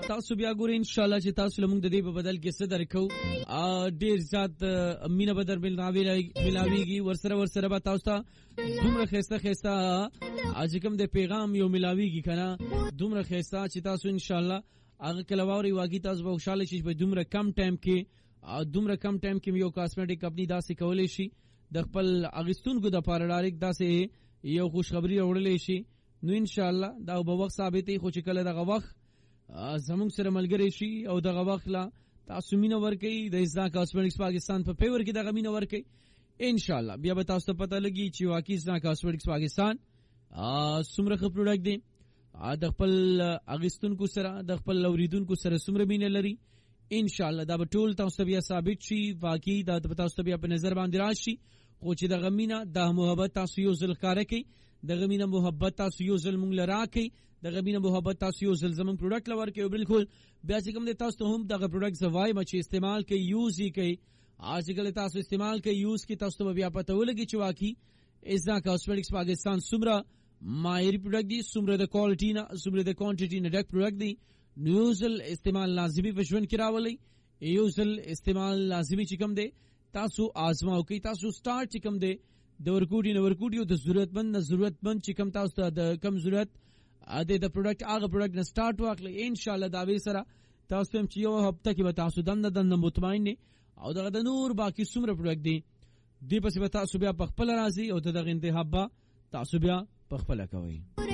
تاسو بیا ګورئ ان شاء الله چې تاسو لمونږ د دې په بدل کې څه درکو ډیر زیات مینه بدر ملاویږي ورسره به تاسو ته دومره خسته اج کوم د پیغام یو ملاویږي کنه دومره خسته چې تاسو ان شاء الله هغه کلواوري واګي تاسو به خوشاله شئ په دومره کم ټایم کې یو کاسمیټک کمپنی داسې کولای شي د خپل اغستونکو د پاره ډایرک داسې یو خوشخبری اورلې شي نو ان شاء الله دا به وخت ثابتې خو چې کله دغه وخت زموږ سره ملګری شي او دغه وخت لا تاسو مینه ورکړي د ازدا کاسمیټکس پاکستان په پیور کې دغه مینه ورکړي ان شاء الله بیا به تاسو ته پته لګي چې واقعي ازدا کاسمیټکس پاکستان څومره ښه پروډکټ دی د خپل اغستونکو سره د خپل اوریدونکو سره څومره مینه لري ان شاء الله دا به ټول تاسو بیا ثابت شي واقعي دا تاسو بیا په نظر باندې راشي خو چې د غمینه د محبت تاسو یو ځل ښکارا کوي د غمینه محبت تاسو یو ځل مونږ لرا کوي د غمینه محبت تاسو یو ځل زمون پروډکټ لور کوي بالکل بیا چې کوم د تاسو هم دغه پروډکټ زوای مچ استعمال کوي یوز یې کوي اجګل تاسو استعمال کوي یوز کی تاسو بیا پته ولګي چې واقعي ازدا کاسمیټکس پاکستان سمرا مایری پروډکټ دی سمره د کوالټی نه سمره د کوانټیټی نه ډک پروډکټ دی نیوزل استعمال لازمی پښون کراولي یوزل استعمال لازمی چکم دی تاسو آزماو کی تاسو سٹارټ چکم دی د ورکوټي د ضرورتمند چکم تاسو د کم ضرورت د پروډکټ هغه پروډکټ نه سٹارټ واخلئ ان شاء الله دا به سره تاسو هم چې یو هفته کې به تاسو دند مطمئن نه او دغه د نور باقی څومره پروډکټ دی پس به تاسو بیا په خپل راځي او دغه انتخاب تاسو بیا په خپل کوي